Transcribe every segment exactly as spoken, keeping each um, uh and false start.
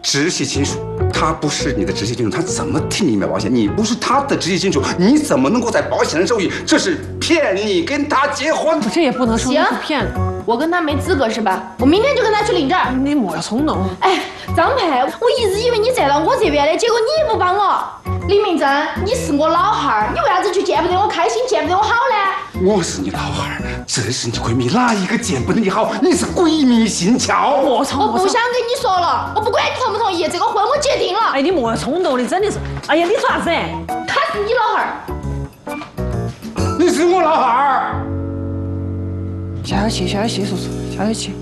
直系亲属，他不是你的直系亲属，他怎么替你买保险？你不是他的直系亲属，你怎么能够在保险上受益？这是骗你跟他结婚。 这也不能说你是骗子。 我跟他没资格是吧？我明天就跟他去领证。 你莫要冲动。 哎，张佩，我一直以为你站到我这边的，结果你不帮我。李明珍，你是我老汉儿，你为啥子去见不得我开心，见不得我好呢？ 我是你老汉儿，这是你闺蜜，哪一个见不得你好？你是鬼迷心窍。 我冲！ 我不想跟你说了，我不管你同不同意，这个婚我结定了。 哎，你莫要冲动，你真的是，哎呀，你说啥子？ 他是你老汉儿， 你是我老汉儿。 下点气，下点气，叔叔，下点气。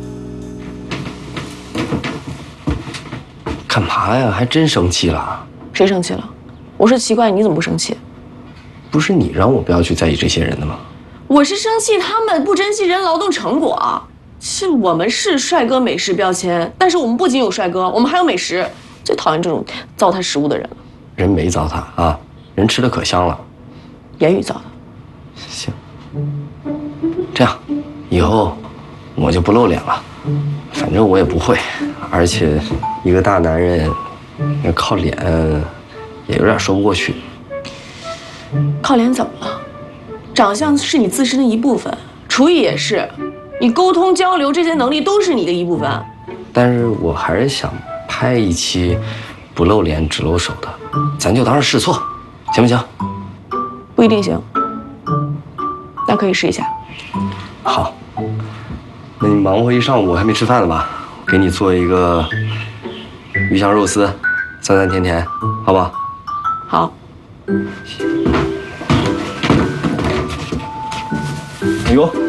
干嘛呀？还真生气了？ 谁生气了？我是奇怪你怎么不生气？ 不是你让我不要去在意这些人的吗？ 我是生气他们不珍惜人劳动成果。是我们是帅哥美食标签，但是我们不仅有帅哥，我们还有美食。最讨厌这种糟蹋食物的人了。 人没糟蹋啊，人吃的可香了。 言语糟蹋。 行，这样，以后我就不露脸了。反正我也不会，而且一个大男人要靠脸也有点说不过去。 靠脸怎么了？长相是你自身的一部分，厨艺也是，你沟通交流这些能力都是你的一部分。 但是我还是想拍一期不露脸只露手的，咱就当是试错，行不行？ 不一定行，但可以试一下。 好，那你忙活一上午还没吃饭呢吧？给你做一个鱼香肉丝，酸酸甜甜，好不好？ 好。 哎呦！